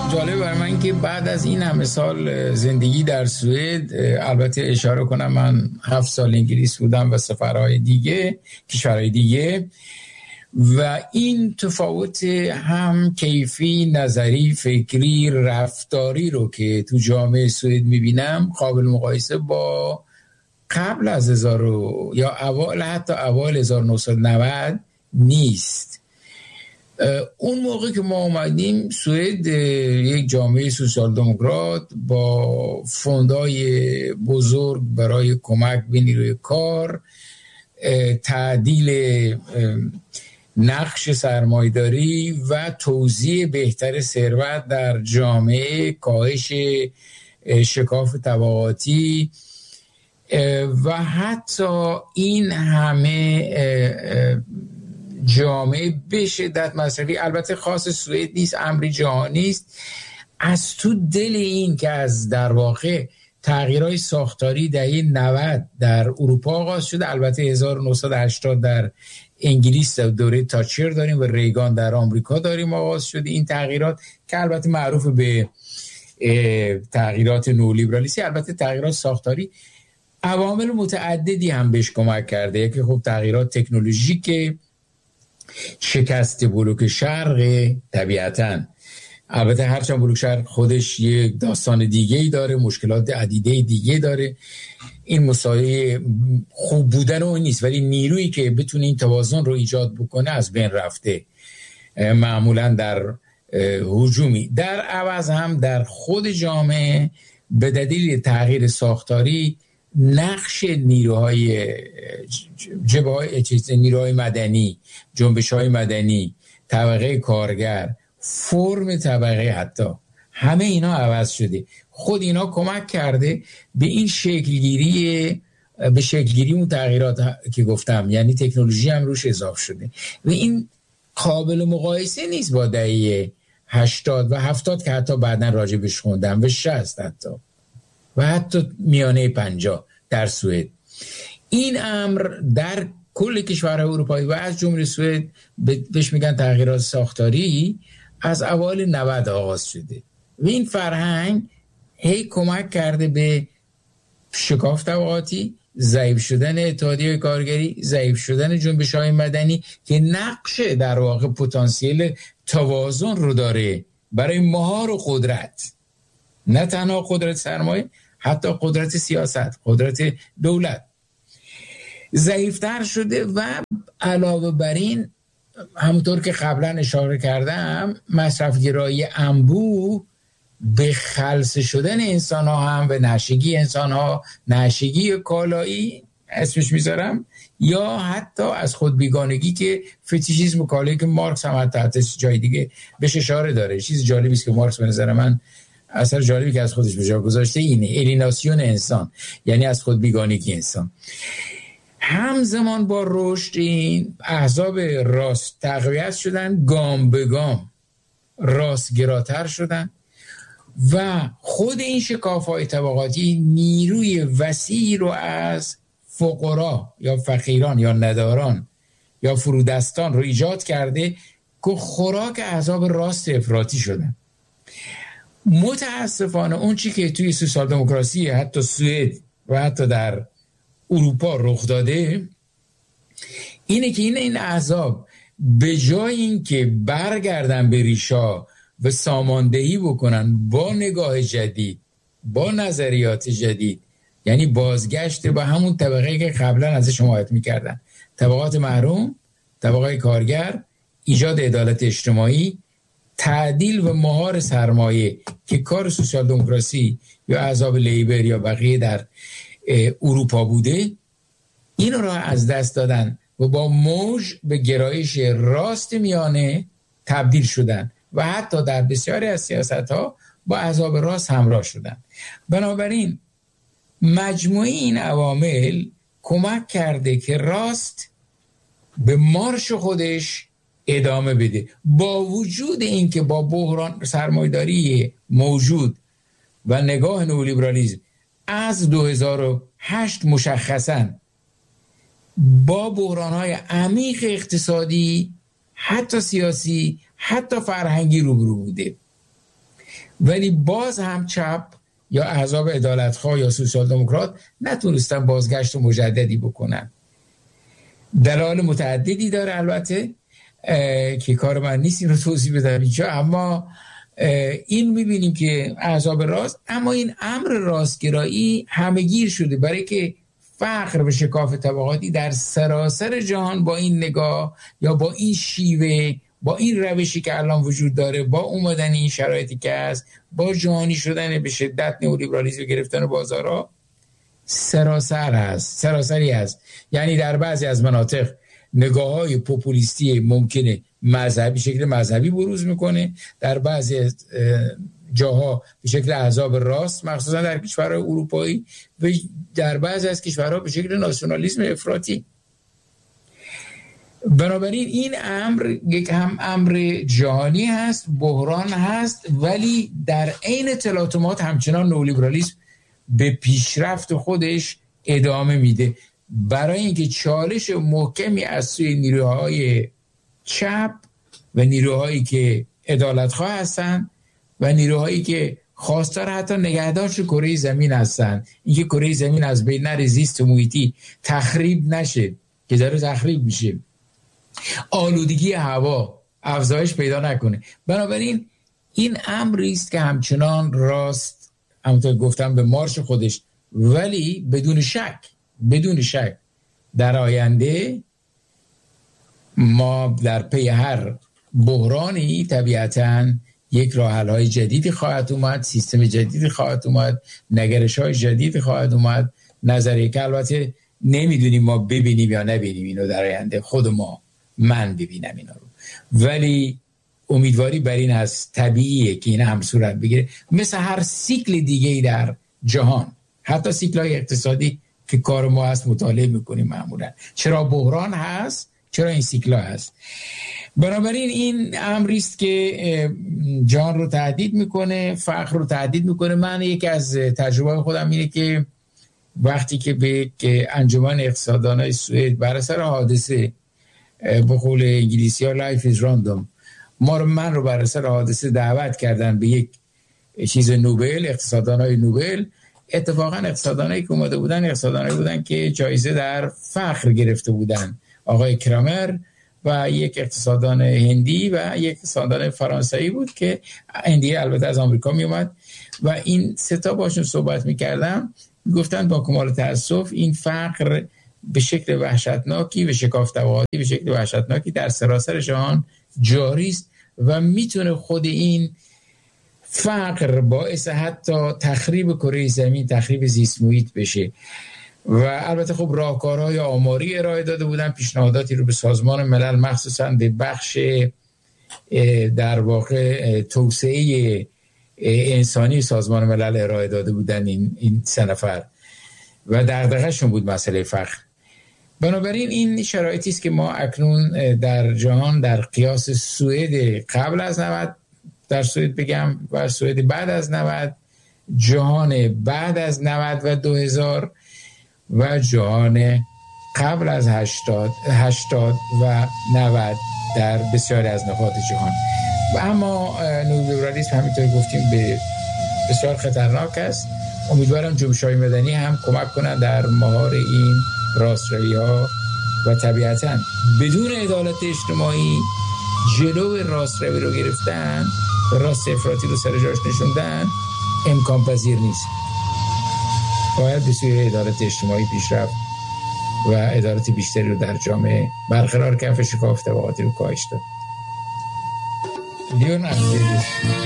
جالب برای من که بعد از این همه سال زندگی در سوئد، البته اشاره کنم من 7 سال انگلیس بودم و سفرهای دیگه، کشورهای دیگه، و این تفاوت هم کیفی، نظری، فکری، رفتاری رو که تو جامعه سوئد میبینم قابل مقایسه با قبل از یا حتی اوایل 1990 نیست. اون موقع که ما اومدیم سوئد یک جامعه سوسیال دموکرات با فوندای بزرگ برای کمک به نیروی کار، تعدیل نقش سرمایه‌داری و توزیع بهتر ثروت در جامعه، کاهش شکاف طبقاتی و حتی این همه جامعه به شدت مصرفی، البته خاص سوئد نیست، امری جهانی است، از تو دل این که از در واقع تغییرهای ساختاری دهه 90 در اروپا آغاز شده. البته 1980 در انگلیس دوره تاچر داریم و ریگان در آمریکا داریم آغاز شده این تغییرات که البته معروف به تغییرات نولیبرالیستی. البته تغییرات ساختاری عوامل متعددی هم بهش کمک کرده. یکی خب تغییرات تکنولوژیک، شکست بلوک شرق، طبیعتاً البته هرچند بلوک شرق خودش یک داستان دیگه‌ای داره، مشکلات عدیده دیگه داره، این مساوی خوب بودن اون نیست، ولی نیرویی که بتونه این توازن رو ایجاد بکنه از بین رفته، معمولاً در هجومی. در عوض هم در خود جامعه به دلیل تغییر ساختاری نقش نیروهای نیروهای مدنی، جنبش‌های مدنی، طبقه کارگر، فرم طبقه، حتی همه اینا عوض شده. خود اینا کمک کرده به این شکلگیری اون تغییرات که گفتم، یعنی تکنولوژی هم روش اضافه شده و این قابل مقایسه نیست با دهه 80 و 70 که حتی بعداً راجبش خوندم و 60 حتی و حتی میانه 50 در سوئد. این امر در کل کشورهای اروپایی و از جمله سوئد بهش میگن تغییرات ساختاری، از اوایل 90 آغاز شده و این فرهنگ هی کمک کرده به شکاف طبقاتی، ضعیف شدن اتحادیه کارگری، ضعیف شدن جنبش‌های مدنی که نقش در واقع پتانسیل توازن رو داره برای مهار و قدرت، نه تنها قدرت سرمایه، حتی قدرت سیاست، قدرت دولت ضعیفتر شده. و علاوه بر این، همونطور که قبلا اشاره کردم، مصرفگرایی انبوه به خلسه شدن انسان ها هم، به نشگی انسان ها، نشگی کالایی اسمش میذارم، یا حتی از خود بیگانگی که فتیشیسم و کالایی که مارکس هم حتی جای دیگه بهش اشاره داره. چیز جالبی است که مارکس به نظر من اثر جالبی که از خودش به جا گذاشته اینه، الیناسیون انسان، یعنی از خود بیگانگی انسان. همزمان با رشد این احزاب راست تقویت شدن، گام به گام راستگراتر شدن و خود این شکاف‌های طبقاتی نیروی وسیعی رو از فقرا یا فقیران یا نداران یا فرودستان رو ایجاد کرده که خوراک احزاب راست افراطی شدن. متاسفانه اون چی که توی سوسیال دموکراسی حتی سوئد و حتی در اروپا رخ داده اینه که این احزاب به جای اینکه برگردن به ریشا و ساماندهی بکنن با نگاه جدید، با نظریات جدید، یعنی بازگشت به همون طبقه که قبلا ازش حمایت میکردن، طبقات محروم، طبقه کارگر، ایجاد عدالت اجتماعی، تعدیل و مهار سرمایه که کار سوسیال دموکراسی یا احزاب لیبر یا بقیه در اروپا بوده، این را از دست دادن و با موج به گرایش راست میانه تبدیل شدن و حتی در بسیاری از سیاست‌ها با احزاب راست همراه شدن. بنابراین مجموعه این عوامل کمک کرده که راست به مارش خودش ادامه بده، با وجود اینکه با بحران سرمایه‌داری موجود و نگاه نولیبرالیسم از 2008 مشخصاً با بحران‌های عمیق اقتصادی، حتی سیاسی، حتی فرهنگی روبرو بوده ولی باز هم چپ یا احزاب عدالتخواه یا سوسیال دموکرات نتونستن بازگشت مجددی بکنن. دلایل متعددی داره البته که کار من نیست این رو توضیح بدم اینجا، اما این میبینیم که احزاب راست، اما این امر راستگرایی همه‌گیر شده، برای که فقر و شکاف طبقاتی در سراسر جهان با این نگاه یا با این شیوه، با این روشی که الان وجود داره، با اومدن این شرایطی که هست، با جهانی شدن به شدت نئولیبرالیسم گرفتن بازارها، سراسری هست. یعنی در بعضی از مناطق نگاه‌های پوپولیستی ممکنه مذهبی، شکل مذهبی بروز میکنه، در بعضی جاها به شکل احزاب راست، مخصوصا در کشورهای اروپایی، و در بعضی از کشورها به شکل ناسیونالیسم افراطی. بنابراین این امر یک هم امر جهانی هست، بحران هست، ولی در عین تلاطمات همچنان نئولیبرالیسم به پیشرفت خودش ادامه میده، برای اینکه چالش محکمی از سوی نیروهای چپ و نیروهایی که عدالتخواه هستن و نیروهایی که خواستار حتی نگهداشت کره زمین هستن، اینکه کره زمین از بین نره، زیست محیطی تخریب نشه که داره تخریب میشه، آلودگی هوا افزایش پیدا نکنه. بنابراین این امری است که همچنان راست، همونطور گفتم، به مارش خودش، ولی بدون شک در آینده ما در پی هر بحرانی طبیعتاً یک راه حل‌های جدیدی خواهد اومد، سیستم جدیدی خواهد اومد، نگرش‌های جدیدی خواهد اومد، نظریه که البته نمیدونیم ما ببینیم یا نبینیم اینو در آینده، خود من ببینم اینا رو، ولی امیدواری بر این هست، طبیعیه که این هم صورت بگیره، مثل هر سیکل دیگه‌ای در جهان، حتی سیکل‌های اقتصادی که کار ما هست مطالعه میکنیم معمولا، چرا بحران هست، چرا این سیکلا هست. بنابراین این امری است که جهان رو تهدید میکنه، فقر رو تهدید میکنه. من یکی از تجربه خودم اینه که وقتی که به انجمن اقتصاددانای سوئد بر اثر حادثه، به قول انگلیسی ها لایف از راندوم، من رو بر اثر حادثه دعوت کردن به یک چیز نوبل، اقتصاددانای نوبل، اتفاقا اقتصاددانایی که اومده بودن اقتصاددانایی بودن که جایزه در فقر گرفته بودن، آقای کرامر و یک اقتصاددان هندی و یک اقتصاددان فرانسوی بود که هندی البته از آمریکا می اومد، و این سه تا باشون صحبت می‌کردم، گفتن با کمال تأسف این فقر به شکل وحشتناکی و شکاف طبقاتی به شکل وحشتناکی در سراسر جهان جاری است و میتونه خود این فقر باعث حتی تخریب کره زمین، تخریب زیست محیط بشه. و البته خب راهکارهای آماری ارائه داده بودن، پیشنهاداتی رو به سازمان ملل، مخصوصا به بخش در واقع توسعه انسانی سازمان ملل ارائه داده بودن این سه نفر، و دغدغه‌شون بود مسئله فقر. بنابراین این شرایطی است که ما اکنون در جهان در قیاس سوئد قبل از 90، در سوئد بگم، و سوئد بعد از 90، جهان بعد از 90 و 2000 و جهان قبل از 80 و 90 در بسیاری از نقاط جهان. و اما نئولیبرالیسم همینطور گفتیم به بسیار خطرناک است. امیدوارم جنبش‌های مدنی هم کمک کنند در مهار این راستروی‌ها و طبیعتاً بدون عدالت اجتماعی جلو راستروی رو گرفتن و راست افراطی رو سر جاش نشوندن امکان پذیر نیست. باید به سوی عدالت اجتماعی پیشرفت و عدالت بیشتری رو در جامعه برقرار کرد و شکاف طبقاتی رو کاهش داد.